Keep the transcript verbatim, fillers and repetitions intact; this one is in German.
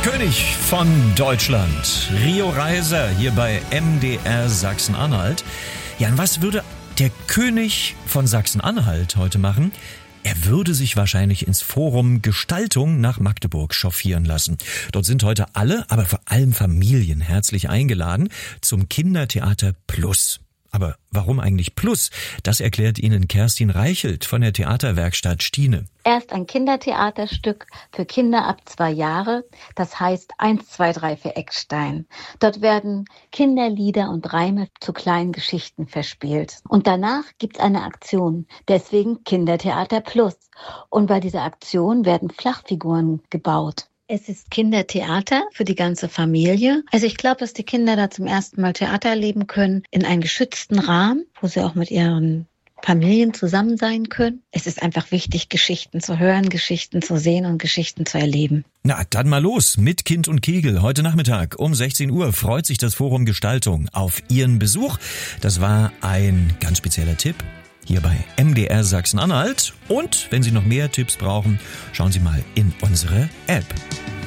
König von Deutschland, Rio Reiser, hier bei M D R Sachsen-Anhalt. Ja, und was würde der König von Sachsen-Anhalt heute machen? Er würde sich wahrscheinlich ins Forum Gestaltung nach Magdeburg chauffieren lassen. Dort sind heute alle, aber vor allem Familien herzlich eingeladen zum Kindertheater Plus. Aber warum eigentlich Plus? Das erklärt Ihnen Kerstin Reichelt von der Theaterwerkstatt Stiene. Erst ein Kindertheaterstück für Kinder ab zwei Jahre, das heißt eins, zwei, drei für Eckstein. Dort werden Kinderlieder und Reime zu kleinen Geschichten verspielt. Und danach gibt's eine Aktion, deswegen Kindertheater Plus. Und bei dieser Aktion werden Flachfiguren gebaut. Es ist Kindertheater für die ganze Familie. Also ich glaube, dass die Kinder da zum ersten Mal Theater erleben können, in einem geschützten Rahmen, wo sie auch mit ihren Familien zusammen sein können. Es ist einfach wichtig, Geschichten zu hören, Geschichten zu sehen und Geschichten zu erleben. Na, dann mal los mit Kind und Kegel. Heute Nachmittag um sechzehn Uhr freut sich das Forum Gestaltung auf Ihren Besuch. Das war ein ganz spezieller Tipp hier bei M D R Sachsen-Anhalt. Und wenn Sie noch mehr Tipps brauchen, schauen Sie mal in unsere App.